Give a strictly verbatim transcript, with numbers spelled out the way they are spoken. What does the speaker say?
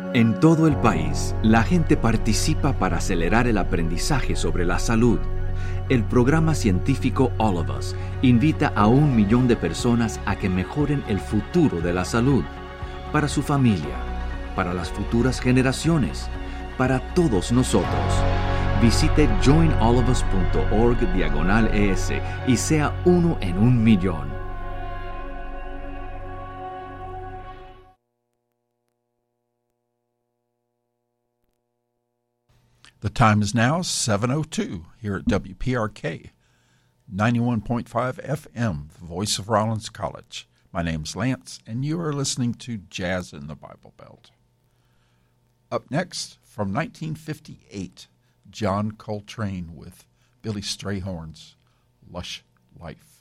En todo el país, la gente participa para acelerar el aprendizaje sobre la salud. El programa científico All of Us invita a un millón de personas a que mejoren el futuro de la salud, para su familia, para las futuras generaciones, para todos nosotros. Visite join all of us punto org diagonal es y sea uno en un millón. The time is now seven oh two here at W P R K, ninety-one point five F M, the voice of Rollins College. My name's Lance, and you are listening to Jazz in the Bible Belt. Up next, from nineteen fifty-eight, John Coltrane with Billy Strayhorn's Lush Life.